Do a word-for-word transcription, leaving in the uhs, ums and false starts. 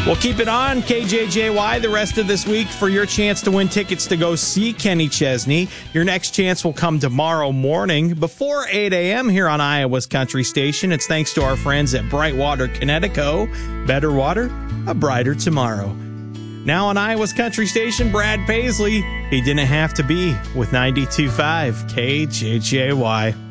Well, keep it on K J J Y the rest of this week for your chance to win tickets to go see Kenny Chesney. Your next chance will come tomorrow morning before eight a.m. here on Iowa's Country Station. It's thanks to our friends at Brightwater Connecticut. Better water, a brighter tomorrow. Now on Iowa's Country Station, Brad Paisley. He didn't have to be with ninety-two point five K J J Y.